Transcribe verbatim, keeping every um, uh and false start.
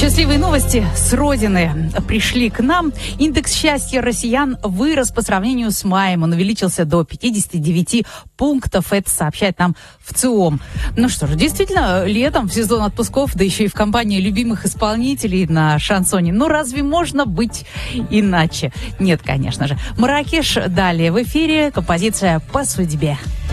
Счастливые новости с родины пришли к нам. Индекс счастья россиян вырос по сравнению с маем. Он увеличился до пятидесяти девяти пунктов. Это сообщает нам ВЦИОМ. Ну что ж, действительно, летом, в сезон отпусков, да еще и в компании любимых исполнителей на шансоне. Ну разве можно быть иначе? Нет, конечно же. Марракеш далее в эфире. Композиция «По судьбе».